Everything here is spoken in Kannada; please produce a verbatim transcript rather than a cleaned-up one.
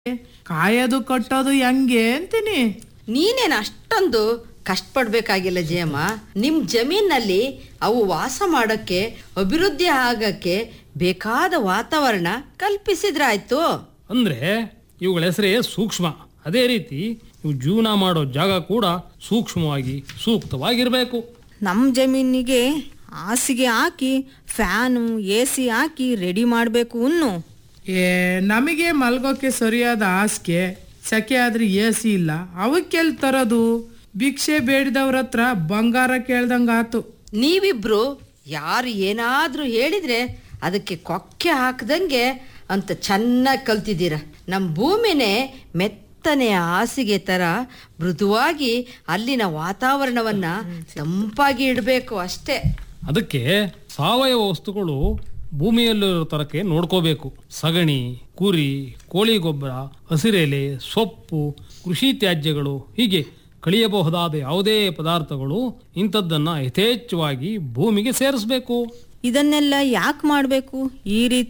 ಕಾಯೋದು ಕಟ್ಟೋದು ಹೆಂಗೆ ಅಂತೀನಿ. ನೀನೇನು ಅಷ್ಟೊಂದು ಕಷ್ಟಪಡ್ಬೇಕಾಗಿಲ್ಲ ಜಯಮ್ಮ. ನಿಮ್ ಜಮೀನಲ್ಲಿ ಅವು ವಾಸ ಮಾಡೋಕ್ಕೆ ಅಭಿವೃದ್ಧಿ ಆಗಕ್ಕೆ ಬೇಕಾದ ವಾತಾವರಣ ಕಲ್ಪಿಸಿದ್ರಾಯ್ತು. ಅಂದ್ರೆ ಇವುಗಳ ಹೆಸರೇ ಸೂಕ್ಷ್ಮ. ಅದೇ ರೀತಿ ಇವು ಜೀವನ ಮಾಡೋ ಜಾಗ ಕೂಡ ಸೂಕ್ಷ್ಮವಾಗಿ ಸೂಕ್ತವಾಗಿರಬೇಕು. ನಮ್ಮ ಜಮೀನಿಗೆ ಹಾಸಿಗೆ ಹಾಕಿ fan A C hockey ready ಮಾಡಬೇಕು ಇನ್ನು. ಏ ನಮಗೆ ಮಲ್ಗೋಕೆ ಸರಿಯಾದ ಹಾಸಿಗೆ ಸೆಕೆ ಆದ್ರೆ ಎ ಸಿ ಇಲ್ಲ, ಅವಕ್ಕೆಲ್ ತರೋದು? ಭಿಕ್ಷೆ ಬೇಡಿದವ್ರ ಹತ್ರ ಬಂಗಾರ ಕೇಳ್ದಂಗಾತು. ನೀವಿಬ್ರು ಯಾರು ಏನಾದ್ರೂ ಹೇಳಿದ್ರೆ ಅದಕ್ಕೆ ಕೊಕ್ಕೆ ಹಾಕ್ದಂಗೆ ಅಂತ ಚೆನ್ನಾಗಿ ಕಲ್ತಿದ್ದೀರ. ನಮ್ಮ ಭೂಮಿನೇ ಮೆತ್ತನೆ ಹಾಸಿಗೆ ತರ ಮೃದುವಾಗಿ ಅಲ್ಲಿನ ವಾತಾವರಣವನ್ನ ತಂಪಾಗಿ ಇಡಬೇಕು ಅಷ್ಟೇ. ಅದಕ್ಕೆ ಸಾವಯವ ವಸ್ತುಗಳು ಭೂಮಿಯಲ್ಲಿರೋ ತರಕ್ಕೆ ನೋಡ್ಕೋಬೇಕು. ಸಗಣಿ, ಕುರಿ, ಕೋಳಿ ಗೊಬ್ಬರ, ಹಸಿರೆಲೆ, ಸೊಪ್ಪು, ಕೃಷಿ ತ್ಯಾಜ್ಯಗಳು, ಹೀಗೆ ಕಳಿಯಬಹುದಾದ ಯಾವುದೇ ಪದಾರ್ಥಗಳು ಇಂಥದ್ದನ್ನ ಯಥೇಚ್ಛವಾಗಿ ಭೂಮಿಗೆ ಸೇರಿಸಬೇಕು. ಇದನ್ನೆಲ್ಲ ಯಾಕೆ ಮಾಡಬೇಕು? ಈ ರೀತಿ